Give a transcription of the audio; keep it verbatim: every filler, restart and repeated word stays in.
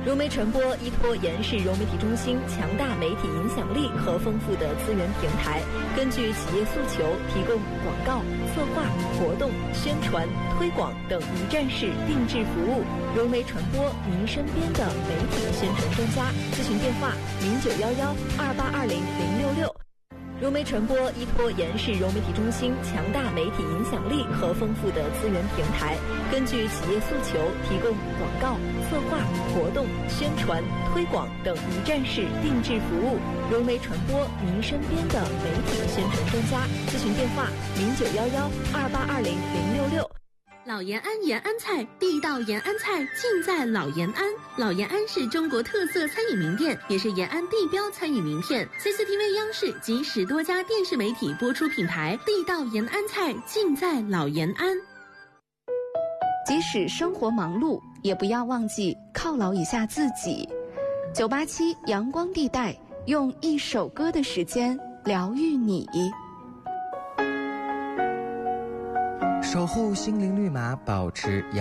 融媒传播依托延世融媒体中心强大媒体影响力和丰富的资源平台，根据企业诉求提供广告、策划、活动、宣传、推广等一站式定制服务。融媒传播，您身边的媒体宣传专家。咨询电话：零九幺幺二八二零零六六。融媒传播依托延世融媒体中心强大媒体影响力和丰富的资源平台，根据企业诉求提供广告、策划、活动、宣传、推广等一站式定制服务。融媒传播，您身边的媒体宣传专家。咨询电话：零九幺幺二八二零零六六。 老延安延安菜，地道延安菜尽在老延安。老延安是中国特色餐饮名店，也是延安地标餐饮名片。C C T V 央视及十多家电视媒体播出品牌，地道延安菜尽在老延安。 即使生活忙碌，也不要忘记犒劳一下自己。九八七阳光地带，用一首歌的时间疗愈你。 守护心灵绿码，保持阳